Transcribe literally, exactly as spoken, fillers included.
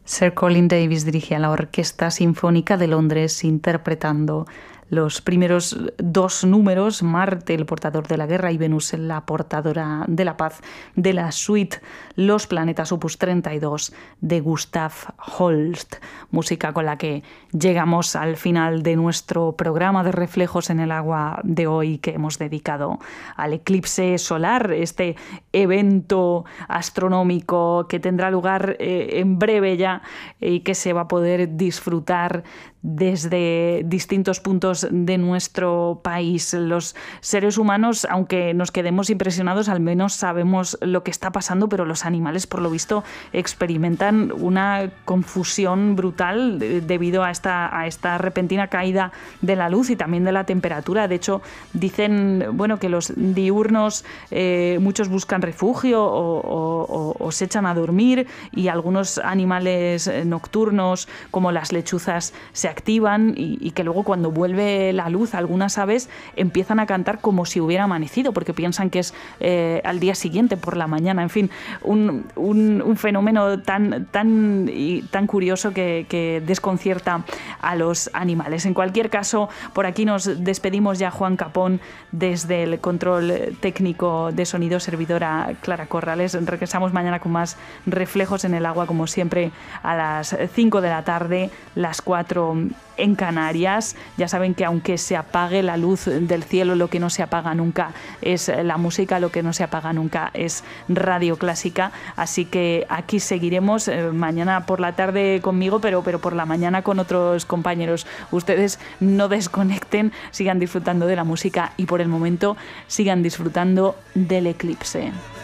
Sir Colin Davis dirigía la Orquesta Sinfónica de Londres interpretando los primeros dos números, Marte, el portador de la guerra, y Venus, la portadora de la paz, de la suite Los planetas opus treinta y dos de Gustav Holst, música con la que llegamos al final de nuestro programa de Reflejos en el Agua de hoy, que hemos dedicado al eclipse solar, este evento astronómico que tendrá lugar eh, en breve ya y que se va a poder disfrutar desde distintos puntos de nuestro país. Los seres humanos, aunque nos quedemos impresionados, al menos sabemos lo que está pasando, pero los animales, por lo visto, experimentan una confusión brutal debido a esta, a esta repentina caída de la luz y también de la temperatura. De hecho, dicen bueno, que los diurnos, eh, muchos buscan refugio o, o, o, o se echan a dormir, y algunos animales nocturnos, como las lechuzas, se activan y, y que luego, cuando vuelve la luz, algunas aves empiezan a cantar como si hubiera amanecido, porque piensan que es eh, al día siguiente por la mañana. En fin, un, un, un fenómeno tan, tan, y tan curioso que, que desconcierta a los animales. En cualquier caso, por aquí nos despedimos ya. Juan Capón desde el control técnico de sonido, servidora Clara Corrales. Regresamos mañana con más Reflejos en el Agua, como siempre, a las cinco de la tarde, las cuatro en Canarias. Ya saben que aunque se apague la luz del cielo, lo que no se apaga nunca es la música, lo que no se apaga nunca es Radio Clásica. Así que aquí seguiremos eh, mañana por la tarde conmigo, pero, pero por la mañana con otros compañeros. Ustedes no desconecten, sigan disfrutando de la música y por el momento sigan disfrutando del eclipse.